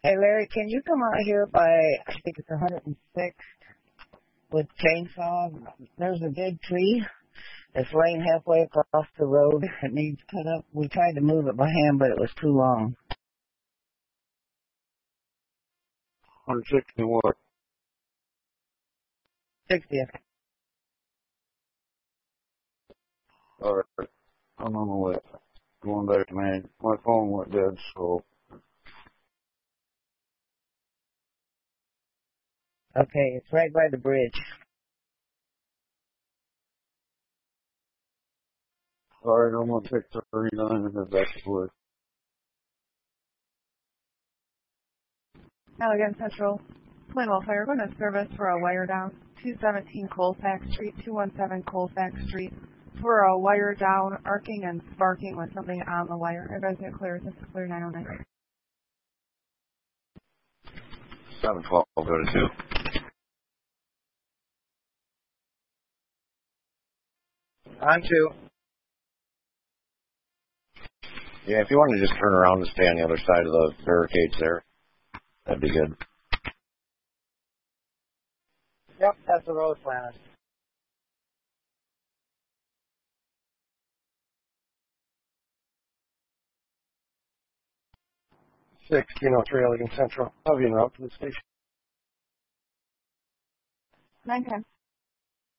Hey, Larry, can you come out here by, I think it's 106, with chainsaw? There's a big tree that's laying halfway across the road. It needs cut up. We tried to move it by hand, but it was too long. 160 what? 60th. Alright. I'm on the way. Going back to my phone went dead, so. Okay, it's right by the bridge. Alright, I'm gonna take 39 and head back to work. Allegan Central. Plainwell Fire Equipment Service for a wire down. 217 Colfax Street, 217 Colfax Street. For a wire down, arcing and sparking with something on the wire. Everybody's get clear. This is clear 909. 712, go to 2. On 2. Yeah, if you want to just turn around and stay on the other side of the barricades there, that'd be good. Yep, that's the road plan. Kilo 3 Allegan Central. I'll be en route to the station. 910.